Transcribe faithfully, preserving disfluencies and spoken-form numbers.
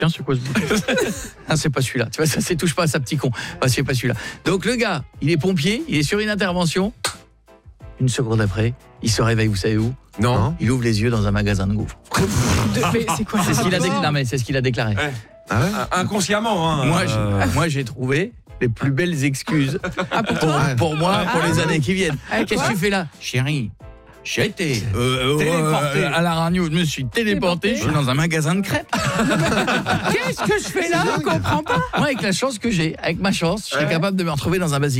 Tiens, c'est quoi ce bouton? Ah, c'est pas celui-là. Tu vois, ça, c'est touche pas à sa petit con. Ah, c'est pas celui-là. Donc le gars, il est pompier, il est sur une intervention. Une seconde après, il se réveille, vous savez où? Non. Il ouvre les yeux dans un magasin de gaufres. Mais c'est quoi? C'est ce qu'il a déclaré. Non, mais c'est ce qu'il a déclaré. Ouais. Ah ouais. Inconsciemment, hein. Moi, euh... j'ai, moi, j'ai trouvé les plus belles excuses Ah, pour pour, toi? pour moi, pour Ah, les ouais. années qui viennent. Avec Qu'est-ce que quoi? tu fais là, chérie? J'ai été euh, euh, Téléporté. euh, à la radio, je me suis téléporté, Téléporté. je suis dans un magasin de crêpes. Qu'est-ce que je fais là? On comprend pas. Moi, avec la chance que j'ai, avec ma chance, je serais Ouais. capable de me retrouver dans un basique.